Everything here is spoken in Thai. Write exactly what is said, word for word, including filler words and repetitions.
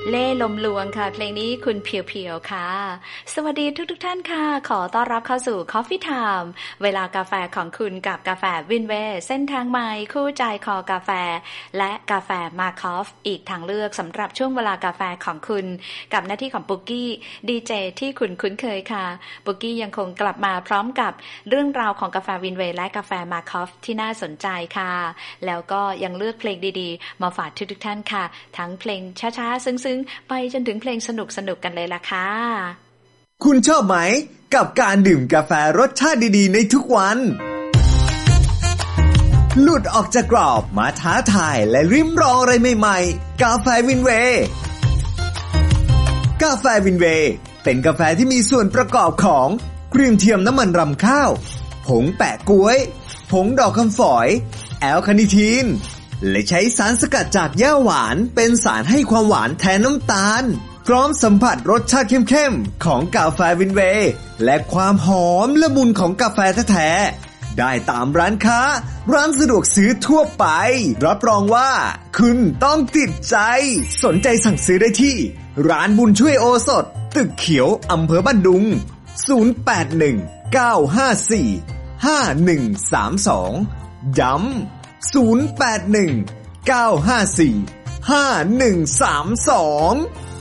เล่ลมลวงค่ะเพลงนี้คุณเพียวๆค่ะสวัสดีทุกๆท่านค่ะขอต้อนรับเข้าสู่ Coffee Time เวลากาแฟของคุณกับกาแฟวินเวย์เส้นทางใหม่คู่ใจคอกาแฟและกาแฟมาคอฟอีกทางเลือกสำหรับช่วงเวลากาแฟของคุณกับหน้าที่ของปุกกี้ดีเจที่คุณคุ้นเคยค่ะปุกกี้ยังคงกลับมาพร้อมกับเรื่องราวของกาแฟวินเวย์และกาแฟมาคอฟที่น่าสนใจค่ะแล้วก็ยังเลือกเพลงดีๆมาฝากทุกๆท่านค่ะทั้งเพลงช้าๆซึ้งไปจนถึงเพลงสนุกสนุกกันเลยล่ะค่ะคุณชอบไหมกับการดื่มกาแฟรสชาติดีๆในทุกวันหลุดออกจากกรอบมาท้าทายและริมรองอะไรใหม่ๆกาแฟวินเวย์กาแฟวินเวย์เป็นกาแฟที่มีส่วนประกอบของครีมเทียมน้ำมันรำข้าวผงแปะก๊วยผงดอกคำฝอยแอลคาเนทีนและใช้สารสกัดจากหญ้าหวานเป็นสารให้ความหวานแทนน้ำตาลพร้อมสัมผัสรสชาติเข้มๆของกาแฟวินเวย์และความหอมละมุนของกาแฟแท้ๆได้ตามร้านค้าร้านสะดวกซื้อทั่วไปรับรองว่าคุณต้องติดใจสนใจสั่งซื้อได้ที่ร้านบุญช่วยโอสถตึกเขียวอำเภอบ้านดุงศูนย์ แปด หนึ่ง เก้า ห้า สี่ ห้า หนึ่ง สาม สองย้ำศูนย์ แปด หนึ่ง เก้า ห้า สี่ ห้า หนึ่ง สาม สอง